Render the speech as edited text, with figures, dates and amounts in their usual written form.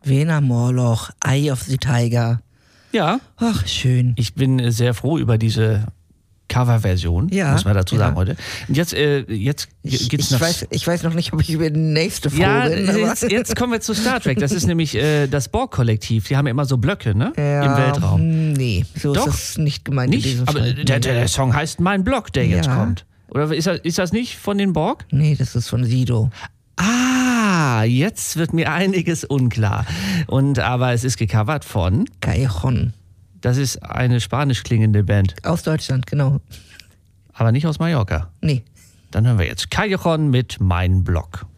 Wiener Moloch, Eye of the Tiger. Ja. Ach, schön. Ich bin sehr froh über diese Coverversion, muss man dazu sagen heute. Und jetzt geht's nach... Ich weiß noch nicht, ob ich über die nächste froh bin. Jetzt kommen wir zu Star Trek. Das ist nämlich das Borg-Kollektiv. Die haben ja immer so Blöcke, ne? Ja, im Weltraum. Nee, so Doch, ist das nicht gemeint. Nicht? In diesem Aber Fall. der Song heißt Mein Block, der jetzt Ja. kommt. Oder ist das nicht von den Borg? Nee, das ist von Sido. Jetzt wird mir einiges unklar. Aber es ist gecovert von... Callejon. Das ist eine spanisch klingende Band. Aus Deutschland, genau. Aber nicht aus Mallorca. Nee. Dann hören wir jetzt Callejon mit Mein Block.